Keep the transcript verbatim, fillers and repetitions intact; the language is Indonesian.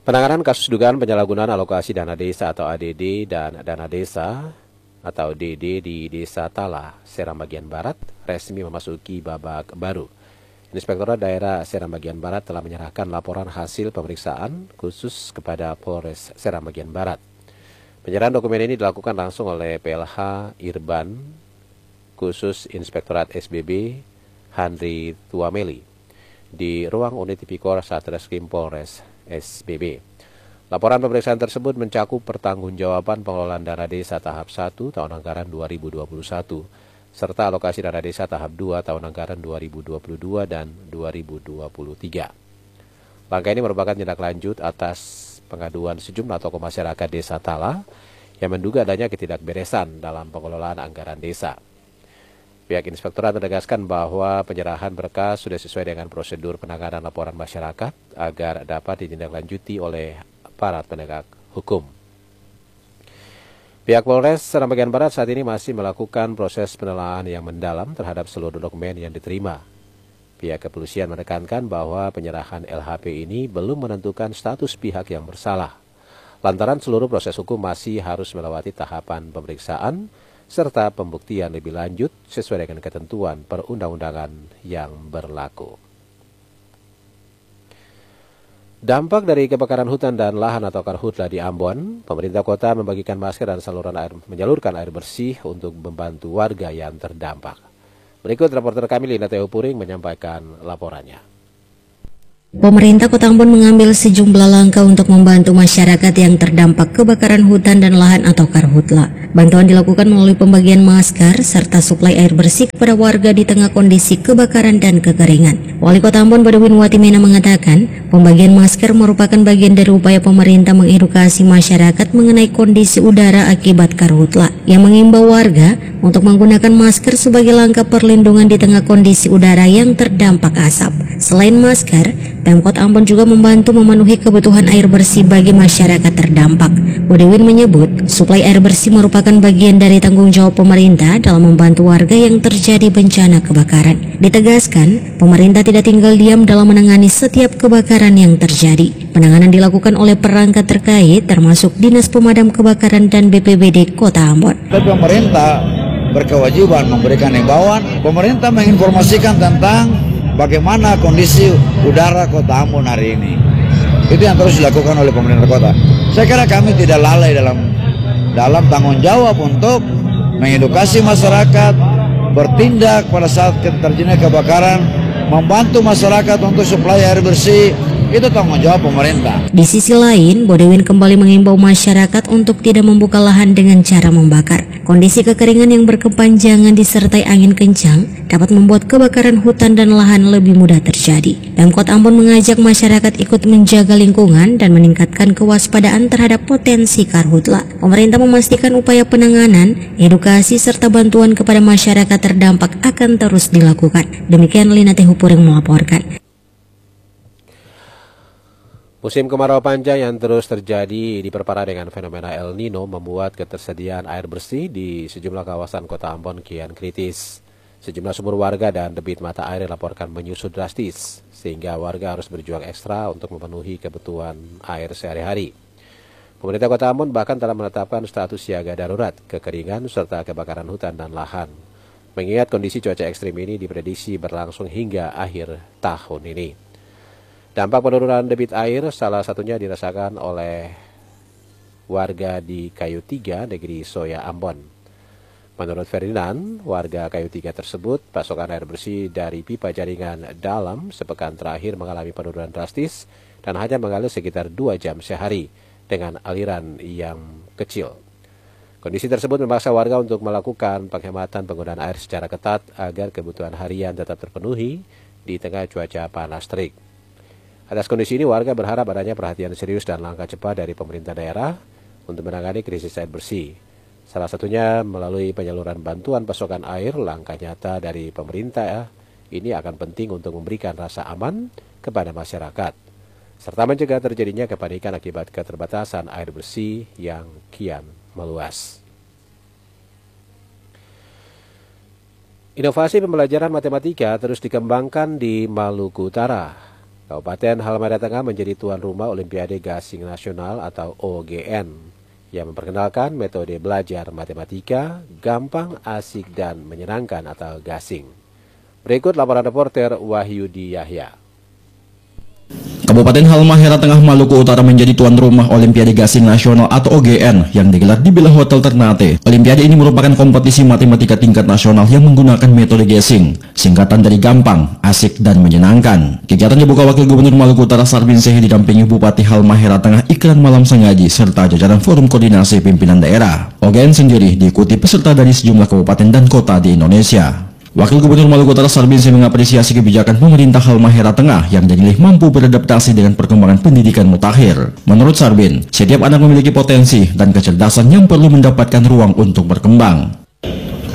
Penanganan kasus dugaan penyalahgunaan alokasi dana desa atau A D D dan dana desa atau D D di Desa Tala, Seram bagian Barat, resmi memasuki babak baru. Inspektorat Daerah Seram bagian Barat telah menyerahkan laporan hasil pemeriksaan khusus kepada Polres Seram bagian Barat. Penyerahan dokumen ini dilakukan langsung oleh P L H Irban khusus Inspektorat S B B Handri Tuameli di ruang unit Tipikor Satreskrim Polres S B B. Laporan pemeriksaan tersebut mencakup pertanggungjawaban pengelolaan dana desa tahap satu tahun anggaran dua ribu dua puluh satu serta alokasi dana desa tahap dua tahun anggaran dua ribu dua puluh dua dan dua ribu dua puluh tiga. Langkah ini merupakan tindak lanjut atas pengaduan sejumlah tokoh masyarakat Desa Tala yang menduga adanya ketidakberesan dalam pengelolaan anggaran desa. Pihak Inspektorat menegaskan bahwa penyerahan berkas sudah sesuai dengan prosedur penanganan laporan masyarakat agar dapat ditindaklanjuti oleh aparat penegak hukum. Pihak Polres Seram bagian Barat saat ini masih melakukan proses penelaahan yang mendalam terhadap seluruh dokumen yang diterima. Pihak kepolisian menekankan bahwa penyerahan L H P ini belum menentukan status pihak yang bersalah, lantaran seluruh proses hukum masih harus melewati tahapan pemeriksaan serta pembuktian lebih lanjut sesuai dengan ketentuan perundang-undangan yang berlaku. Dampak dari kebakaran hutan dan lahan atau karhutla di Ambon, pemerintah kota membagikan masker dan saluran air, menyalurkan air bersih untuk membantu warga yang terdampak. Berikut reporter kami Lina Teo Puring menyampaikan laporannya. Pemerintah Kota Ambon mengambil sejumlah langkah untuk membantu masyarakat yang terdampak kebakaran hutan dan lahan atau karhutla. Bantuan dilakukan melalui pembagian masker serta suplai air bersih kepada warga di tengah kondisi kebakaran dan kekeringan. Wali Kota Ambon Badawin Watimena mengatakan, pembagian masker merupakan bagian dari upaya pemerintah mengedukasi masyarakat mengenai kondisi udara akibat karhutla, yang mengimbau warga untuk menggunakan masker sebagai langkah perlindungan di tengah kondisi udara yang terdampak asap. Selain masker, Pemkot Ambon juga membantu memenuhi kebutuhan air bersih bagi masyarakat terdampak. Badawin menyebut, suplai air bersih merupakan bagian dari tanggung jawab pemerintah dalam membantu warga yang terjadi bencana kebakaran. Ditegaskan, pemerintah tidak tinggal diam dalam menangani setiap kebakaran yang terjadi. Penanganan dilakukan oleh perangkat terkait termasuk Dinas Pemadam Kebakaran dan B P B D Kota Ambon. Pemerintah berkewajiban memberikan himbauan, pemerintah menginformasikan tentang bagaimana kondisi udara Kota Ambon hari ini. Itu yang terus dilakukan oleh pemerintah kota. Saya kira kami tidak lalai dalam dalam tanggung jawab untuk mengedukasi masyarakat, bertindak pada saat terjadinya kebakaran, membantu masyarakat untuk suplai air bersih. Itu tanggung jawab pemerintah. Di sisi lain, Badawin kembali mengimbau masyarakat untuk tidak membuka lahan dengan cara membakar. Kondisi kekeringan yang berkepanjangan disertai angin kencang dapat membuat kebakaran hutan dan lahan lebih mudah terjadi. Pemkot Ambon mengajak masyarakat ikut menjaga lingkungan dan meningkatkan kewaspadaan terhadap potensi karhutla. Pemerintah memastikan upaya penanganan, edukasi serta bantuan kepada masyarakat terdampak akan terus dilakukan. Demikian Lina Teo Puring melaporkan. Musim kemarau panjang yang terus terjadi diperparah dengan fenomena El Nino membuat ketersediaan air bersih di sejumlah kawasan Kota Ambon kian kritis. Sejumlah sumur warga dan debit mata air dilaporkan menyusut drastis, sehingga warga harus berjuang ekstra untuk memenuhi kebutuhan air sehari-hari. Pemerintah Kota Ambon bahkan telah menetapkan status siaga darurat, kekeringan, serta kebakaran hutan dan lahan. Mengingat kondisi cuaca ekstrim ini diprediksi berlangsung hingga akhir tahun ini. Dampak penurunan debit air salah satunya dirasakan oleh warga di Kayu Tiga, Negeri Soya, Ambon. Menurut Ferdinand, warga Kayu Tiga tersebut, pasokan air bersih dari pipa jaringan dalam sepekan terakhir mengalami penurunan drastis dan hanya mengalir sekitar dua jam sehari dengan aliran yang kecil. Kondisi tersebut memaksa warga untuk melakukan penghematan penggunaan air secara ketat agar kebutuhan harian tetap terpenuhi di tengah cuaca panas terik. Atas kondisi ini, warga berharap adanya perhatian serius dan langkah cepat dari pemerintah daerah untuk menangani krisis air bersih. Salah satunya melalui penyaluran bantuan pasokan air. Langkah nyata dari pemerintah ini akan penting untuk memberikan rasa aman kepada masyarakat, serta mencegah terjadinya kepanikan akibat keterbatasan air bersih yang kian meluas. Inovasi pembelajaran matematika terus dikembangkan di Maluku Utara. Kabupaten Halmahera Tengah menjadi tuan rumah Olimpiade Gasing Nasional atau O G N yang memperkenalkan metode belajar matematika gampang, asik, dan menyenangkan atau gasing. Berikut laporan reporter Wahyudi Yahya. Kabupaten Halmahera Tengah, Maluku Utara menjadi tuan rumah Olimpiade Gasing Nasional atau O G N yang digelar di Villa Hotel Ternate. Olimpiade ini merupakan kompetisi matematika tingkat nasional yang menggunakan metode gasing, singkatan dari gampang, asik, dan menyenangkan. Kegiatan dibuka Wakil Gubernur Maluku Utara Sarbin Sehi didampingi Bupati Halmahera Tengah Ikran Malam Sengaji serta jajaran Forum Koordinasi Pimpinan Daerah. O G N sendiri diikuti peserta dari sejumlah kabupaten dan kota di Indonesia. Wakil Gubernur Maluku Utara Sarbin Sehi mengapresiasi kebijakan pemerintah Halmahera Tengah yang dinilai mampu beradaptasi dengan perkembangan pendidikan mutakhir. Menurut Sarbin, setiap anak memiliki potensi dan kecerdasan yang perlu mendapatkan ruang untuk berkembang.